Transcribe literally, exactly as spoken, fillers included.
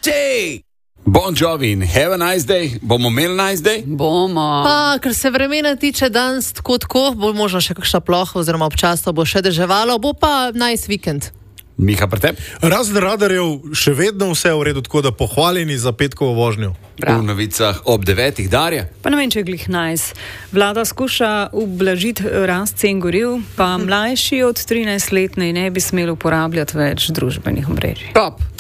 Hey! Bon Jovi in have a nice day. Bomo imeli nice day? Bomo. Pa, ker se vremena tiče danes tako tako, bo možno še kakšna ploha oziroma občasno bo še deževalo, bo pa nice vikend. Miha, pri tebi? Razen radarjev še vedno vse v redu, tako da pohvaljeni za petkovo vožnjo. V novicah ob devetih, Darja. Pa ne vem, če je glih nice. Vlada skuša ublažiti rast cen goriv, pa mlajši od trinajst let ne bi smeli uporabljati več družbenih omrežij. Top.